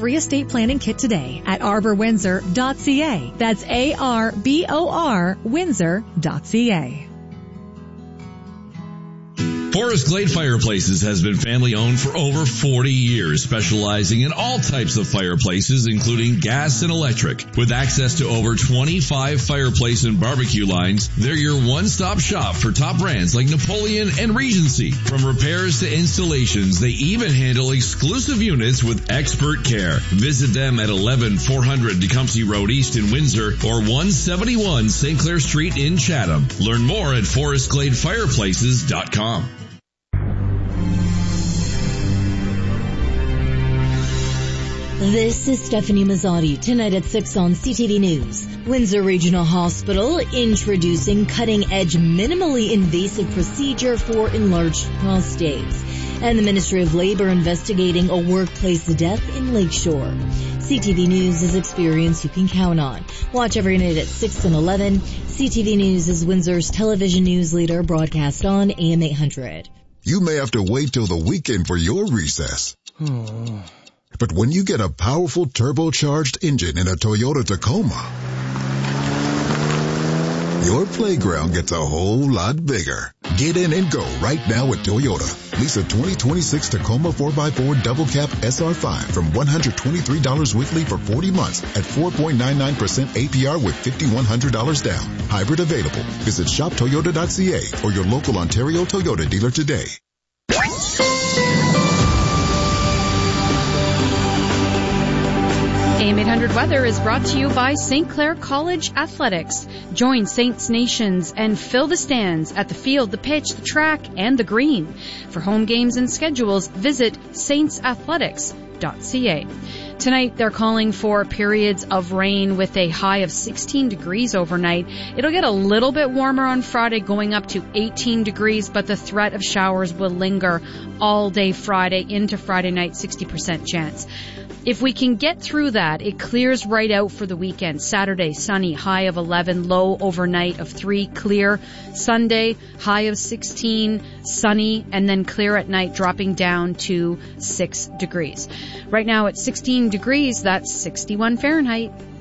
free estate planning kit today at arborwindsor.ca. That's ARBOR Windsor.ca. Forest Glade Fireplaces has been family owned for over 40 years, specializing in all types of fireplaces, including gas and electric. With access to over 25 fireplace and barbecue lines, they're your one-stop shop for top brands like Napoleon and Regency. From repairs to installations, they even handle exclusive units with expert care. Visit them at 11400 Tecumseh Road East in Windsor or 171 St. Clair Street in Chatham. Learn more at forestgladefireplaces.com. This is Stephanie Mazzotti. Tonight at 6 on CTV News. Windsor Regional Hospital introducing cutting-edge minimally invasive procedure for enlarged prostates. And the Ministry of Labor investigating a workplace death in Lakeshore. CTV News is experience you can count on. Watch every night at 6 and 11. CTV News is Windsor's television news leader, broadcast on AM 800. You may have to wait till the weekend for your recess. But when you get a powerful turbocharged engine in a Toyota Tacoma, your playground gets a whole lot bigger. Get in and go right now at Toyota. Lease a 2026 Tacoma 4x4 double cab SR5 from $123 weekly for 40 months at 4.99% APR with $5,100 down. Hybrid available. Visit shoptoyota.ca or your local Ontario Toyota dealer today. AM 800 Weather is brought to you by St. Clair College Athletics. Join Saints Nations and fill the stands at the field, the pitch, the track, and the green. For home games and schedules, visit saintsathletics.ca. Tonight, they're calling for periods of rain with a high of 16 degrees overnight. It'll get a little bit warmer on Friday, going up to 18 degrees, but the threat of showers will linger all day Friday into Friday night, 60% chance. If we can get through that, it clears right out for the weekend. Saturday, sunny, high of 11, low overnight of 3, clear. Sunday, high of 16, sunny, and then clear at night, dropping down to 6 degrees. Right now at 16 degrees, that's 61 Fahrenheit.